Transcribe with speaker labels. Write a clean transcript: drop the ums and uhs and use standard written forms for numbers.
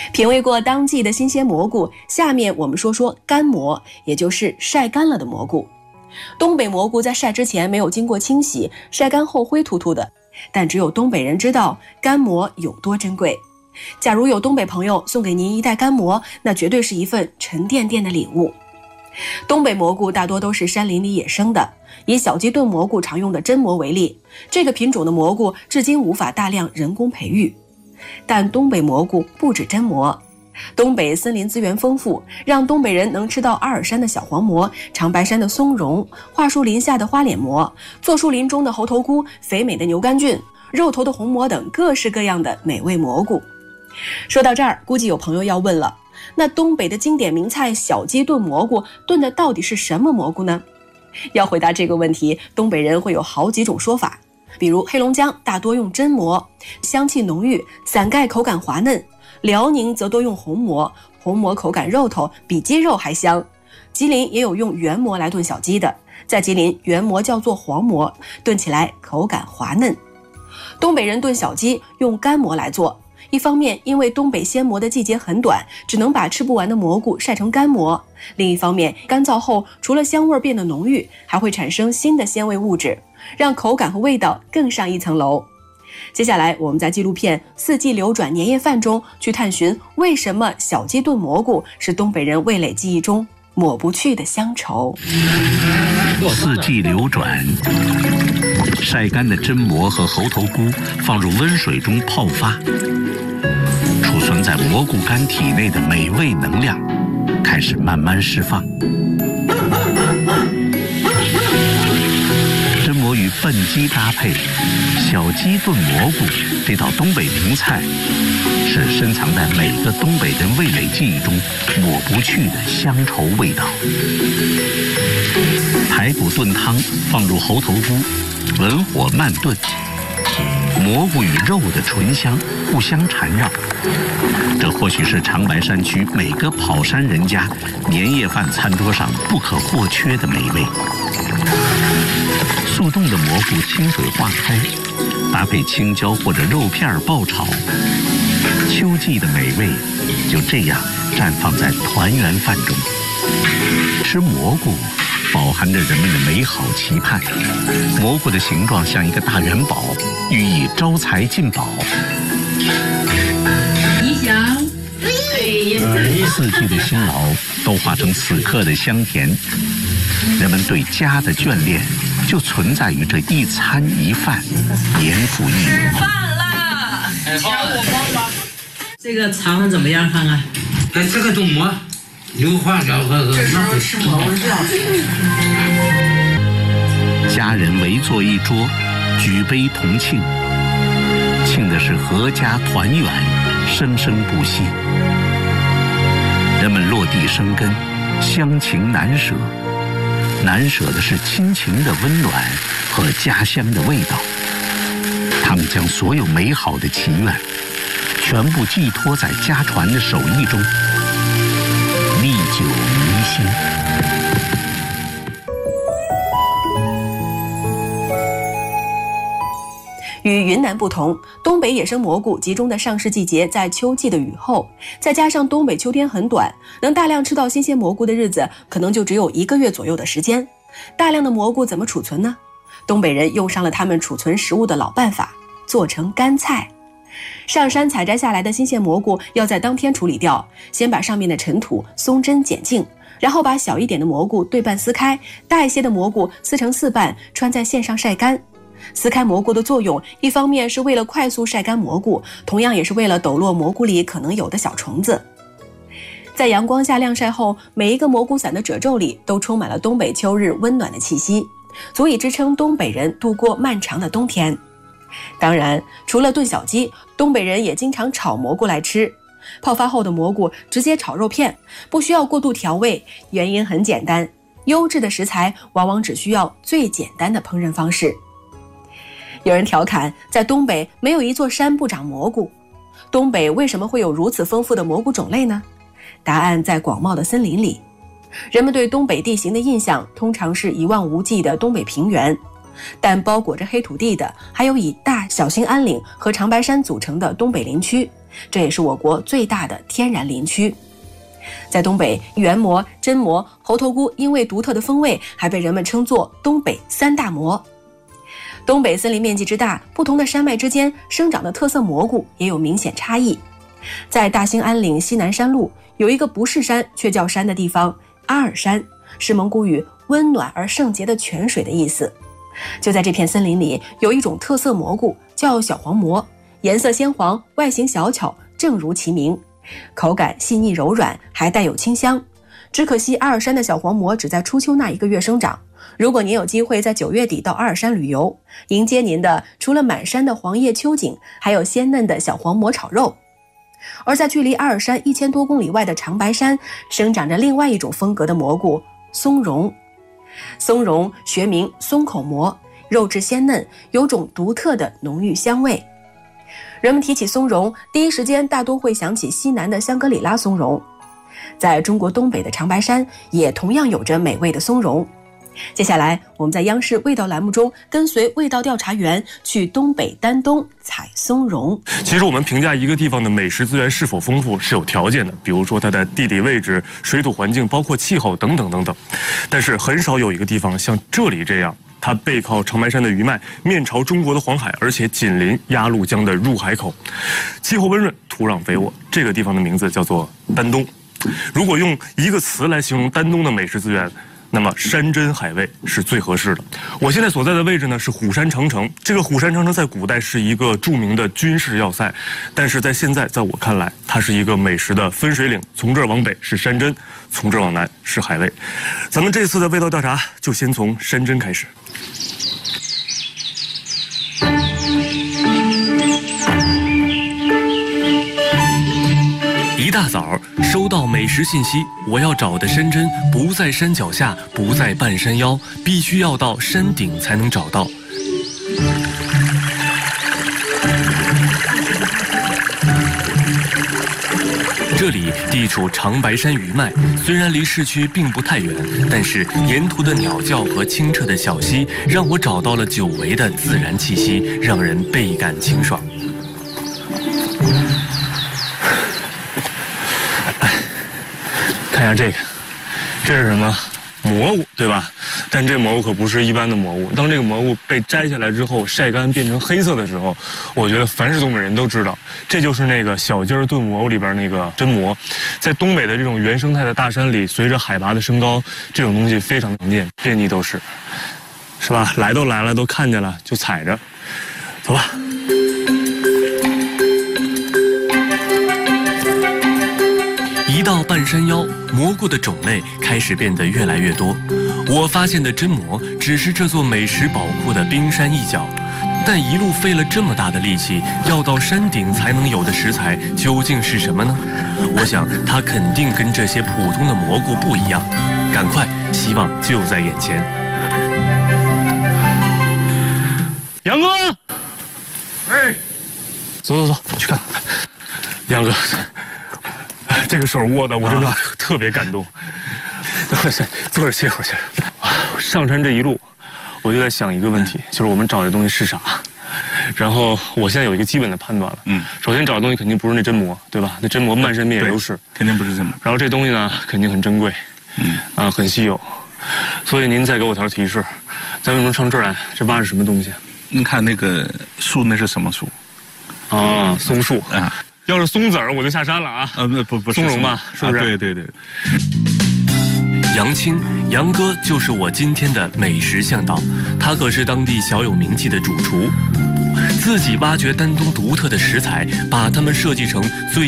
Speaker 1: 品味过当季的新鲜蘑菇，下面我们说说干蘑，也就是晒干了的蘑菇。东北蘑菇在晒之前没有经过清洗，晒干后灰秃秃的，但只有东北人知道干蘑有多珍贵。假如有东北朋友送给您一袋干蘑，那绝对是一份沉甸甸的礼物。东北蘑菇大多都是山林里野生的，以小鸡炖蘑菇常用的真蘑为例，这个品种的蘑菇至今无法大量人工培育。但东北蘑菇不止真蘑，东北森林资源丰富，让东北人能吃到阿尔山的小黄蘑、长白山的松茸、桦树林下的花脸蘑、柞树林中的猴头菇、肥美的牛肝菌、肉头的红蘑等各式各样的美味蘑菇。说到这儿，估计有朋友要问了，那东北的经典名菜小鸡炖蘑菇炖的到底是什么蘑菇呢？要回答这个问题，东北人会有好几种说法。比如黑龙江大多用真蘑，香气浓郁，伞盖口感滑嫩；辽宁则多用红蘑，红蘑口感肉头，比鸡肉还香。吉林也有用圆蘑来炖小鸡的，在吉林圆蘑叫做黄蘑，炖起来口感滑嫩。东北人炖小鸡用干蘑来做，一方面因为东北鲜蘑的季节很短，只能把吃不完的蘑菇晒成干蘑；另一方面，干燥后除了香味变得浓郁，还会产生新的鲜味物质，让口感和味道更上一层楼。接下来我们在纪录片《四季流转年夜饭》中去探寻，为什么小鸡炖蘑菇是东北人味蕾记忆中抹不去的乡愁。
Speaker 2: 四季流转，晒干的真蘑和猴头菇放入温水中泡发，储存在蘑菇干体内的美味能量开始慢慢释放。真蘑与笨鸡搭配，小鸡炖蘑菇这道东北名菜，是深藏在每个东北人味蕾记忆中抹不去的乡愁味道。排骨炖汤放入猴头菇，文火慢炖，蘑菇与肉的醇香互相缠绕，这或许是长白山区每个跑山人家年夜饭餐桌上不可或缺的美味。速冻的蘑菇清水化开，搭配青椒或者肉片爆炒，秋季的美味就这样绽放在团圆饭中。吃蘑菇饱含着人们的美好期盼，蘑菇的形状像一个大元宝，寓意招财进宝。
Speaker 3: 吉祥，
Speaker 2: 四季的辛劳都化成此刻的香甜，人们对家的眷恋就存在于这一餐一饭，年复一年。
Speaker 3: 饭啦！这个尝的怎么样？看看。
Speaker 4: 这个炖蘑有花椒和
Speaker 3: 这时候吃蘑菇料。
Speaker 2: 家人围坐一桌，举杯同庆，庆的是阖家团圆，生生不息。人们落地生根，乡情难舍，难舍的是亲情的温暖和家乡的味道。他们将所有美好的祈愿全部寄托在家传的手艺中，历久弥新。
Speaker 1: 与云南不同，东北野生蘑菇集中的上市季节在秋季的雨后，再加上东北秋天很短，能大量吃到新鲜蘑菇的日子可能就只有1个月左右的时间。大量的蘑菇怎么储存呢？东北人用上了他们储存食物的老办法，做成干菜。上山采摘下来的新鲜蘑菇要在当天处理掉，先把上面的尘土松针剪净，然后把小一点的蘑菇对半撕开，大一些的蘑菇撕成4瓣，穿在线上晒干。撕开蘑菇的作用，一方面是为了快速晒干蘑菇，同样也是为了抖落蘑菇里可能有的小虫子。在阳光下晾晒后，每一个蘑菇伞的褶皱里都充满了东北秋日温暖的气息，足以支撑东北人度过漫长的冬天。当然，除了炖小鸡，东北人也经常炒蘑菇来吃。泡发后的蘑菇直接炒肉片，不需要过度调味，原因很简单，优质的食材往往只需要最简单的烹饪方式。有人调侃，在东北没有一座山不长蘑菇。东北为什么会有如此丰富的蘑菇种类呢？答案在广袤的森林里。人们对东北地形的印象通常是一望无际的东北平原，但包裹着黑土地的还有以大小兴安岭和长白山组成的东北林区， 这也是我国最大的天然林区。在东北，圆蘑、真蘑、猴头菇因为独特的风味，还被人们称作东北三大蘑。东北森林面积之大，不同的山脉之间生长的特色蘑菇也有明显差异。在大兴安岭西南山路有一个不是山却叫山的地方，阿尔山，是蒙古语温暖而圣洁的泉水的意思。就在这片森林里，有一种特色蘑菇叫小黄蘑，颜色鲜黄，外形小巧，正如其名，口感细腻柔软，还带有清香。只可惜阿尔山的小黄蘑只在初秋那1个月生长。如果您有机会在9月底到阿尔山旅游，迎接您的除了满山的黄叶秋景，还有鲜嫩的小黄蘑炒肉。而在距离阿尔山1000多公里外的长白山，生长着另外一种风格的蘑菇松茸。松茸学名松口蘑，肉质鲜嫩，有种独特的浓郁香味。人们提起松茸，第一时间大多会想起西南的香格里拉松茸。在中国东北的长白山也同样有着美味的松茸。接下来我们在央视味道栏目中跟随味道调查员去东北丹东采松茸。
Speaker 5: 其实我们评价一个地方的美食资源是否丰富是有条件的，比如说它的地理位置、水土环境，包括气候等等等等。但是很少有一个地方像这里这样，它背靠长白山的余脉，面朝中国的黄海，而且紧邻鸭绿江的入海口，气候温润，土壤肥沃。这个地方的名字叫做丹东。如果用一个词来形容丹东的美食资源，那么山珍海味是最合适的。我现在所在的位置呢是虎山长城，这个虎山长城在古代是一个著名的军事要塞，但是在现在，在我看来，它是一个美食的分水岭。从这儿往北是山珍，从这儿往南是海味。咱们这次的味道调查就先从山珍开始。一大早收到美食信息，我要找的山珍不在山脚下，不在半山腰，必须要到山顶才能找到。这里地处长白山余脉，虽然离市区并不太远，但是沿途的鸟叫和清澈的小溪，让我找到了久违的自然气息，让人倍感清爽。看一下这个，这是什么？蘑菇，对吧？但这蘑菇可不是一般的蘑菇。当这个蘑菇被摘下来之后，晒干变成黑色的时候，我觉得凡是东北人都知道，这就是那个小鸡儿炖蘑菇里边那个真蘑。在东北的这种原生态的大山里，随着海拔的升高，这种东西非常常见，遍地都是，是吧？来都来了，都看见了，就踩着，走吧。一到半山腰，蘑菇的种类开始变得越来越多。我发现的真蘑只是这座美食宝库的冰山一角，但一路费了这么大的力气，要到山顶才能有的食材究竟是什么呢？我想它肯定跟这些普通的蘑菇不一样。赶快，希望就在眼前。杨哥，哎，走，去看。杨哥。这个手握的，我真的特别感动。坐着歇会儿去。上山这一路，我就在想一个问题，就是我们找这东西是啥？然后我现在有一个基本的判断了。首先找的东西肯定不是那真蘑，对吧？那真蘑漫山遍野都是，
Speaker 6: 肯定不是真蘑。
Speaker 5: 然后这东西呢，肯定很珍贵，很稀有。所以您再给我条提示，咱为什么上这儿来？这挖是什么东西？
Speaker 6: 您看那个树，那是什么树？
Speaker 5: 啊，松树啊。要是松子儿，我就下山了啊！
Speaker 6: 不是
Speaker 5: 松茸吧？是不是？
Speaker 6: 对。
Speaker 5: 杨青，杨哥就是我今天的美食向导，他可是当地小有名气的主厨，自己挖掘丹东独特的食材，把它们设计成最